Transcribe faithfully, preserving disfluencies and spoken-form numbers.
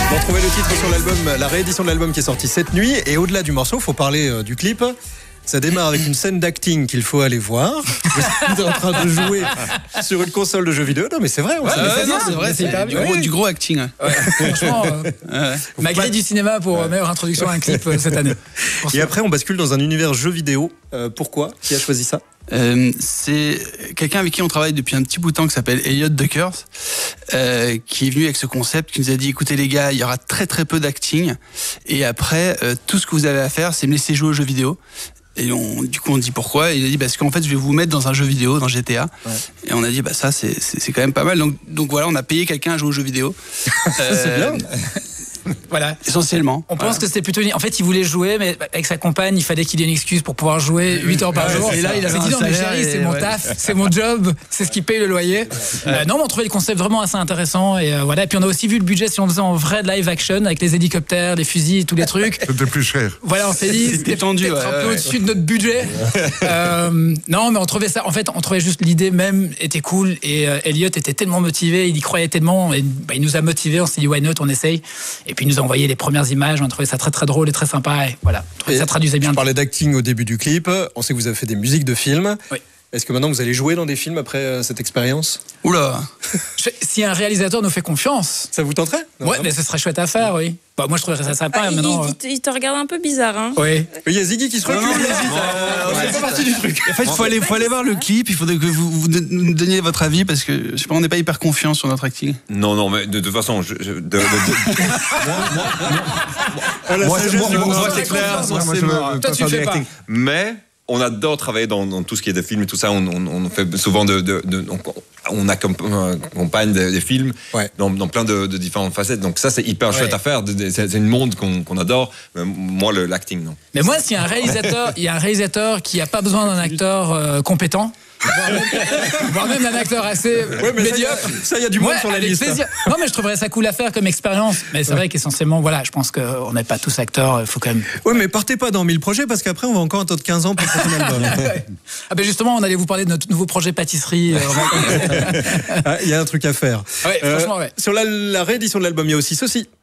Vous retrouvez le titre sur l'album, la réédition de l'album qui est sorti cette nuit. Et au-delà du morceau, il faut parler euh, du clip. Ça démarre avec une scène d'acting qu'il faut aller voir. Vous êtes en train de jouer sur une console de jeux vidéo. Non, mais c'est vrai. On ouais, ouais, ouais, non, c'est vrai, c'est, c'est du, gros, du gros acting. Ouais, franchement, euh, ouais. ma grille du cinéma pour ouais. meilleure introduction à un clip euh, cette année. Et après, on bascule dans un univers jeux vidéo. Euh, pourquoi ? Qui a choisi ça ? Euh, c'est quelqu'un avec qui on travaille depuis un petit bout de temps qui s'appelle Elliot Duckers, euh, qui est venu avec ce concept, qui nous a dit écoutez les gars, il y aura très très peu d'acting et après euh, tout ce que vous avez à faire c'est me laisser jouer aux jeux vidéo. Et on, du coup on dit pourquoi, et il a dit parce qu'en fait je vais vous mettre dans un jeu vidéo, dans G T A. Ouais. Et on a dit bah ça c'est, c'est, c'est quand même pas mal, donc, donc voilà, on a payé quelqu'un à jouer aux jeux vidéo. euh, c'est bien. Voilà. Essentiellement. On voilà. pense que c'était plutôt. En fait, il voulait jouer, mais avec sa compagne, il fallait qu'il ait une excuse pour pouvoir jouer huit heures par ouais, jour. Et là, il a dit non, mais chérie, c'est mon ouais. taf, c'est mon job, c'est ce qui paye le loyer. Ouais. Euh, non, mais on trouvait le concept vraiment assez intéressant. Et euh, voilà. Et puis on a aussi vu le budget si on faisait en vrai de live action avec les hélicoptères, les fusils, tous les trucs. C'était plus cher. Voilà, on s'est dit, c'était tendu, ouais, un peu ouais. au-dessus de notre budget. euh, non, mais on trouvait ça. En fait, on trouvait juste l'idée même était cool. Et euh, Elliot était tellement motivé, il y croyait tellement. Et, bah, il nous a motivés. On s'est dit, why not, on essaye. Et puis il nous a envoyé les premières images, on a trouvé ça très très drôle et très sympa et voilà, et ça traduisait bien. Je parlais d'acting au début du clip, on sait que vous avez fait des musiques de films. Oui. Est-ce que maintenant vous allez jouer dans des films après euh, cette expérience ? Oula. Si un réalisateur nous fait confiance, ça vous tenterait ? Ouais, vraiment. Mais ce serait chouette à faire, oui. Bah, moi je trouverais ça sympa. Ah, maintenant, il, il, il te regarde un peu bizarre, hein. Oui. Il y a Ziggy qui se recule. C'est pas partie du truc. En fait, il faut aller, faut aller voir le clip. Il faudrait que vous, vous nous donniez votre avis parce que je sais pas, on n'est pas hyper confiant sur notre acting. Non, non, mais de toute façon, je, je, de, de, de... moi, c'est clair. Toi, tu fais pas. Mais on adore travailler dans, dans tout ce qui est des films et tout ça. On, on, on fait souvent de, de, de on, on accompagne des, des films ouais. dans, dans plein de, de différentes facettes. Donc ça, c'est hyper ouais. chouette à faire. C'est, c'est une monde qu'on, qu'on adore. Mais moi, le, l'acting, non. Mais moi, s'il y a un réalisateur, il y a un réalisateur qui n'a pas besoin d'un acteur euh, compétent. Voire même, voire même un acteur assez ouais, médiocre. Ça, il y a du monde ouais, sur la liste. Plaisir. Non, mais je trouverais ça cool à faire comme expérience. Mais c'est ouais. vrai qu'essentiellement, voilà, je pense qu'on n'est pas tous acteurs. Il faut quand même. Oui, mais partez pas dans mille projets parce qu'après, on va encore attendre quinze ans pour le prochain album. Ah ben justement, on allait vous parler de notre nouveau projet pâtisserie. Il ah, y a un truc à faire. Ouais, euh, franchement, ouais. Sur la, la réédition de l'album, il y a aussi ceci.